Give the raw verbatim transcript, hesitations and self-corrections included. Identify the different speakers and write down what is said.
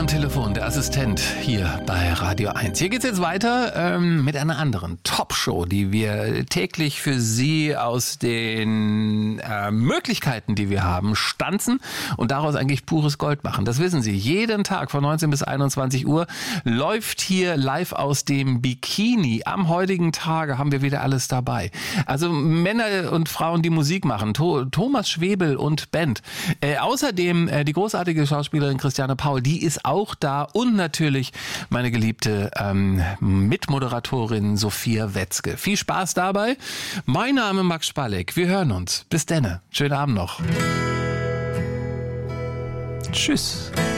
Speaker 1: am Telefon, der Assistent hier bei Radio eins. Hier geht's jetzt weiter ähm, mit einer anderen Top-Show, die wir täglich für Sie aus den äh, Möglichkeiten, die wir haben, stanzen und daraus eigentlich pures Gold machen. Das wissen Sie. Jeden Tag von neunzehn bis einundzwanzig Uhr läuft hier live aus dem Bikini. Am heutigen Tage haben wir wieder alles dabei. Also Männer und Frauen, die Musik machen. To- Thomas Schwebel und Band. Äh, außerdem äh, die großartige Schauspielerin Christiane Paul, die ist auch da und natürlich meine geliebte ähm, Mitmoderatorin Sophia Wetzke. Viel Spaß dabei. Mein Name Max Spalek. Wir hören uns. Bis denne. Schönen Abend noch. Tschüss.